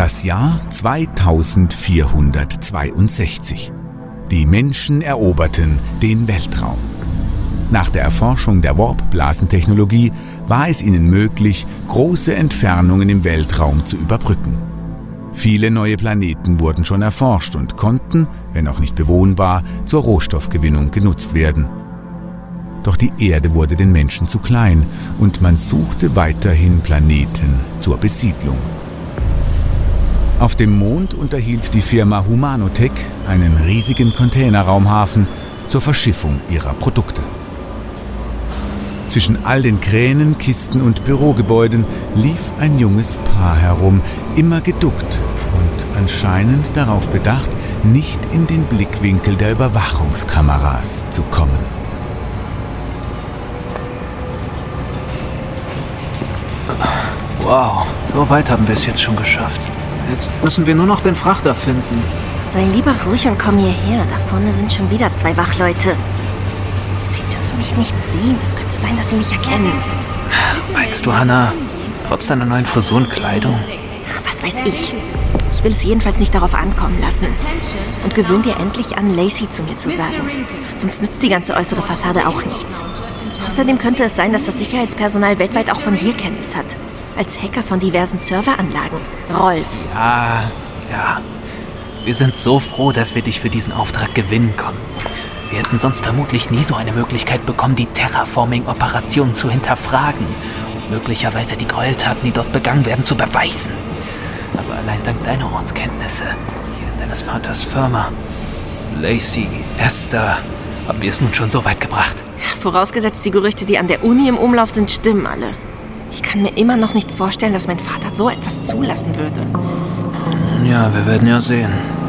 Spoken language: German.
Das Jahr 2462. Die Menschen eroberten den Weltraum. Nach der Erforschung der Warp-Blasentechnologie war es ihnen möglich, große Entfernungen im Weltraum zu überbrücken. Viele neue Planeten wurden schon erforscht und konnten, wenn auch nicht bewohnbar, zur Rohstoffgewinnung genutzt werden. Doch die Erde wurde den Menschen zu klein und man suchte weiterhin Planeten zur Besiedlung. Auf dem Mond unterhielt die Firma Humanotech einen riesigen Containerraumhafen zur Verschiffung ihrer Produkte. Zwischen all den Kränen, Kisten und Bürogebäuden lief ein junges Paar herum, immer geduckt und anscheinend darauf bedacht, nicht in den Blickwinkel der Überwachungskameras zu kommen. Wow, so weit haben wir es jetzt schon geschafft. Jetzt müssen wir nur noch den Frachter finden. Sei lieber ruhig und komm hierher. Da vorne sind schon wieder 2 Wachleute. Sie dürfen mich nicht sehen. Es könnte sein, dass sie mich erkennen. Meinst du, Hannah, trotz deiner neuen Frisur und Kleidung? Ach, was weiß ich. Ich will es jedenfalls nicht darauf ankommen lassen. Und gewöhn dir endlich an, Lacey zu mir zu sagen. Sonst nützt die ganze äußere Fassade auch nichts. Außerdem könnte es sein, dass das Sicherheitspersonal weltweit auch von dir Kenntnis hat. Als Hacker von diversen Serveranlagen. Rolf. Ja. Wir sind so froh, dass wir dich für diesen Auftrag gewinnen konnten. Wir hätten sonst vermutlich nie so eine Möglichkeit bekommen, die Terraforming-Operationen zu hinterfragen und möglicherweise die Gräueltaten, die dort begangen werden, zu beweisen. Aber allein dank deiner Ortskenntnisse, hier in deines Vaters Firma, Lacey, Esther, haben wir es nun schon so weit gebracht. Vorausgesetzt, die Gerüchte, die an der Uni im Umlauf sind, stimmen alle. Ich kann mir immer noch nicht vorstellen, dass mein Vater so etwas zulassen würde. Ja, wir werden ja sehen.